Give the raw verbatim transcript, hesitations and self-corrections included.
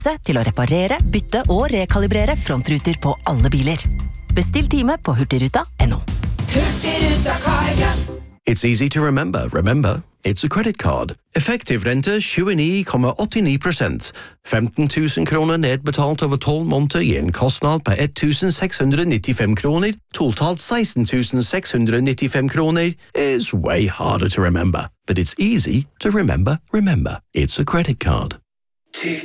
til å reparere, bytte og rekalibrere frontruter på alle biler. Bestill time på hurtigruta punktum no. Hurtigruta Carglass. It's easy to remember. Remember, it's a credit card. Effektiv rente tjueni komma åttini prosent. femten tusen kroner nedbetalt over tolv måneder i en kostnad på ett tusen seks hundre nittifem kroner. Totalt seksten tusen seks hundre nittifem kroner is way harder to remember. But it's easy to remember. Remember, it's a credit card.